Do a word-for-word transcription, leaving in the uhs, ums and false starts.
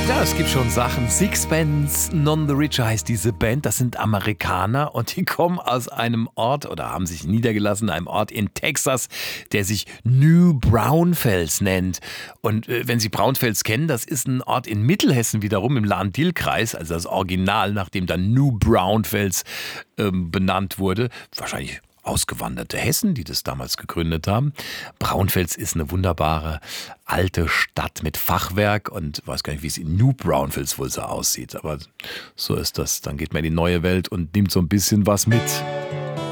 Ja, es gibt schon Sachen. Sixpence None the Richer heißt diese Band. Das sind Amerikaner und die kommen aus einem Ort oder haben sich niedergelassen, einem Ort in Texas, der sich New Braunfels nennt. Und äh, wenn Sie Braunfels kennen, das ist ein Ort in Mittelhessen wiederum im Lahn-Dill-Kreis, also das Original, nachdem dann New Braunfels ähm, benannt wurde. Wahrscheinlich ausgewanderte Hessen, die das damals gegründet haben. Braunfels ist eine wunderbare alte Stadt mit Fachwerk und ich weiß gar nicht, wie es in New Braunfels wohl so aussieht. Aber so ist das. Dann geht man in die neue Welt und nimmt so ein bisschen was mit.